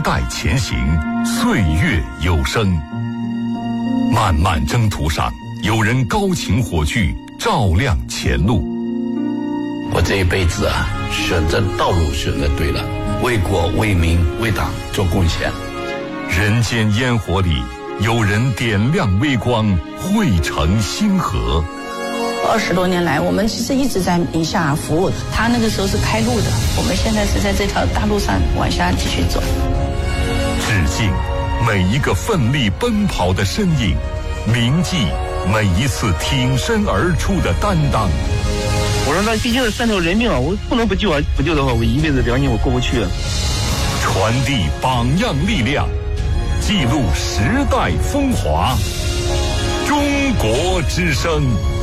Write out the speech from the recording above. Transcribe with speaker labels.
Speaker 1: 代前行，岁月有声。漫漫征途上，有人高擎火炬，照亮前路。
Speaker 2: 我这一辈子啊，选择道路选择对了，为国为民为党做贡献。
Speaker 1: 人间烟火里，有人点亮微光，汇成星河。
Speaker 3: 20多年来，我们其实一直在宁夏服务。他那个时候是开路的，我们现在是在这条大路上往下继续走。
Speaker 1: 致敬每一个奋力奔跑的身影，铭记每一次挺身而出的担当。
Speaker 4: 我说那毕竟是3条人命啊，我不能不救啊！不救的话，我一辈子良心我过不去。
Speaker 1: 传递榜样力量，记录时代风华。中国之声。